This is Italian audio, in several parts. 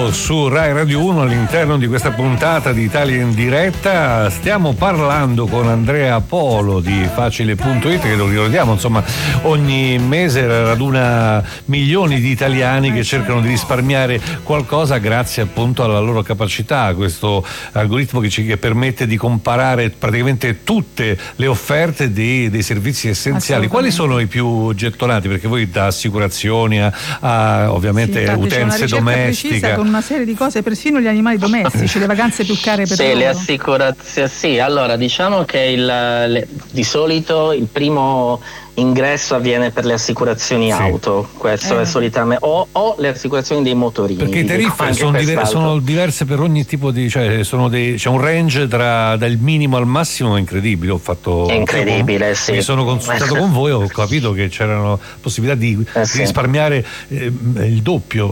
ritrovato su Rai Radio 1 all'interno di questa puntata di Italia in diretta. Stiamo parlando con Andrea Polo di Facile.it, che lo ricordiamo, insomma, ogni mese raduna milioni di italiani che cercano di risparmiare qualcosa grazie appunto alla loro capacità, questo algoritmo che permette di comparare praticamente tutte le offerte dei servizi essenziali. Quali sono i più gettonati? Perché voi da assicurazioni a ovviamente utenze domestiche, con una serie di cose, persino gli animali domestici, le vacanze più care per loro. Le assicurazioni, sì. Allora, diciamo che di solito il primo ingresso avviene per le assicurazioni auto, questo è solitamente, o le assicurazioni dei motorini. Perché i tariffe sono diverse per ogni tipo di, c'è un range dal minimo al massimo incredibile. È incredibile, sì. Mi sono consultato con voi, ho capito che c'erano possibilità di risparmiare il doppio.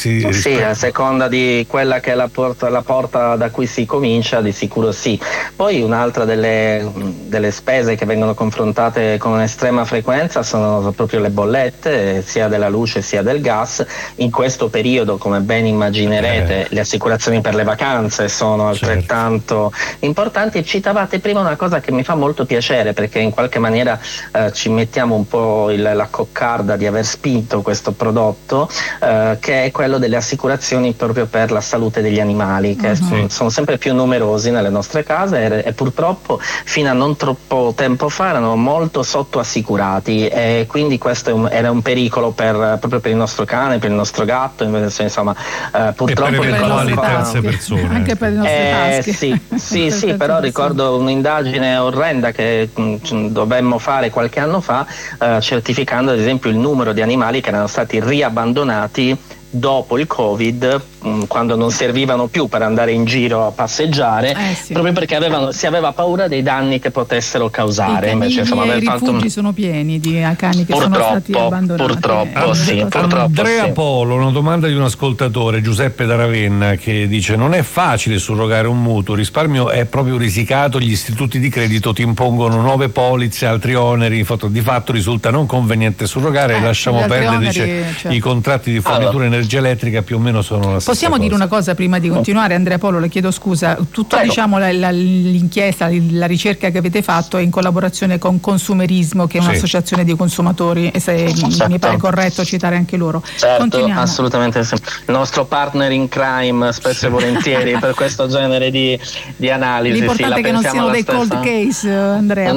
A seconda di quella che è la porta da cui si comincia, di sicuro sì. Poi un'altra delle spese che vengono confrontate con un'estrema frequenza sono proprio le bollette, sia della luce sia del gas. In questo periodo, come ben immaginerete, le assicurazioni per le vacanze sono altrettanto importanti. Citavate prima una cosa che mi fa molto piacere, perché in qualche maniera ci mettiamo un po' la coccarda di aver spinto questo prodotto, che è quello delle assicurazioni proprio per la salute degli animali, che sono sempre più numerosi nelle nostre case e purtroppo fino a non troppo tempo fa erano molto sottoassicurati, e quindi questo era un pericolo proprio per il nostro cane, per il nostro gatto, insomma, purtroppo per eventuali terze persone, anche per le nostre tasche. Sì, però ricordo un'indagine orrenda che dovemmo fare qualche anno fa, certificando ad esempio il numero di animali che erano stati riabbandonati dopo il Covid, quando non servivano più per andare in giro a passeggiare, proprio perché si aveva paura dei danni che potessero causare. Invece, i rifugi sono pieni di cani che sono stati abbandonati. Purtroppo. Andrea Polo, una domanda di un ascoltatore, Giuseppe da Ravenna, che dice: non è facile surrogare un mutuo, il risparmio è proprio risicato, gli istituti di credito ti impongono nuove polizze, altri oneri, di fatto risulta non conveniente surrogare, lasciamo perdere, i contratti di fornitura energetica più o meno sono la stessa. Possiamo dire una cosa prima di continuare, Andrea Polo, le chiedo scusa, diciamo l'inchiesta, la ricerca che avete fatto è in collaborazione con Consumerismo, che è un'associazione di consumatori, e se mi pare corretto citare anche loro. Certo, assolutamente sì. Il nostro partner in crime spesso e volentieri per questo genere di analisi. L'importante è che non siano dei cold case, Andrea.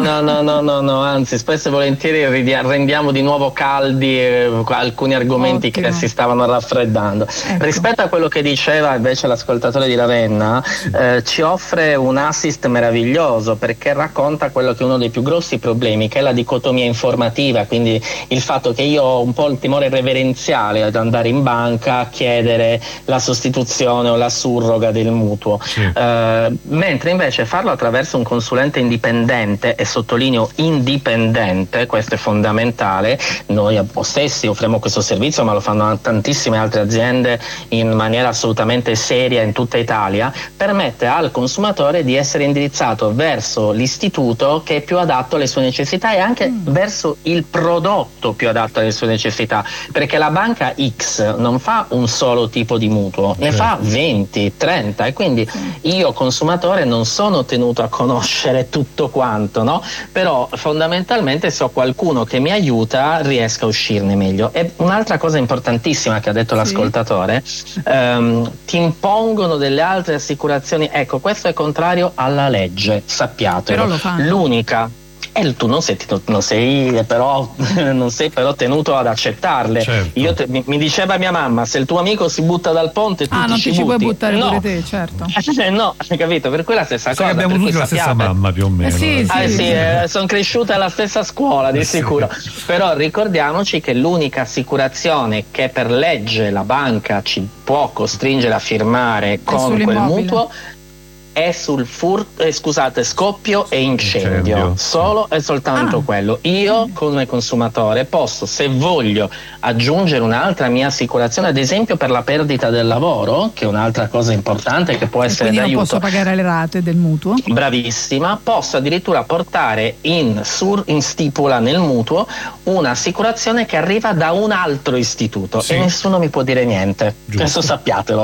No, anzi spesso e volentieri rendiamo di nuovo caldi alcuni argomenti che si stavano raffreddando. Rispetto a quello che diceva invece l'ascoltatore di Ravenna, ci offre un assist meraviglioso, perché racconta quello che è uno dei più grossi problemi, che è la dicotomia informativa, quindi il fatto che io ho un po' il timore reverenziale ad andare in banca a chiedere la sostituzione o la surroga del mutuo, mentre invece farlo attraverso un consulente indipendente, e sottolineo indipendente, questo è fondamentale. Noi stessi offriamo questo servizio, ma lo fanno tantissime altre aziende in maniera assolutamente seria in tutta Italia, permette al consumatore di essere indirizzato verso l'istituto che è più adatto alle sue necessità, e anche verso il prodotto più adatto alle sue necessità, perché la banca X non fa un solo tipo di mutuo, ne fa 20, 30, e quindi io consumatore non sono tenuto a conoscere tutto quanto, no? Però fondamentalmente se ho qualcuno che mi aiuta riesco a uscirne meglio. E un'altra cosa importantissima che ha detto l'ascoltatore, ti impongono delle altre assicurazioni. Ecco, questo è contrario alla legge, sappiatelo. Però lo fanno. L'unica tu non sei però tenuto ad accettarle. Mi diceva mia mamma: se il tuo amico si butta dal ponte, tu non ci butti. Puoi buttare pure te, certo. No, hai capito? Per cui la stessa cosa. Abbiamo tutti la stessa mamma più o meno. Sono cresciuta alla stessa scuola, di sicuro. Però ricordiamoci che l'unica assicurazione che per legge la banca ci può costringere a firmare con quel mutuo è sul scoppio e incendio. Solo e soltanto quello. Io come consumatore posso, se voglio, aggiungere un'altra mia assicurazione, ad esempio per la perdita del lavoro, che è un'altra cosa importante che può essere d'aiuto. Quindi non posso pagare le rate del mutuo. Bravissima, posso addirittura portare in stipula nel mutuo un'assicurazione che arriva da un altro istituto e nessuno mi può dire niente. Questo sappiatelo.